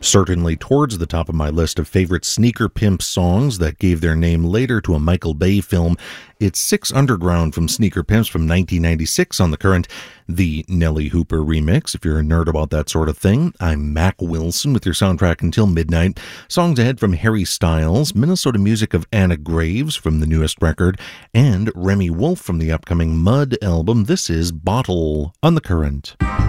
Certainly towards the top of my list of favorite sneaker pimp songs that gave their name later to a Michael Bay film. It's Six Underground from Sneaker Pimps from 1996 on The Current, the Nelly Hooper remix. If you're a nerd about that sort of thing, I'm Mac Wilson with your soundtrack until midnight. Songs ahead from Harry Styles, Minnesota music of Anna Graves from the newest record, and Remy Wolf from the upcoming Mud album. This is Bottle on The Current.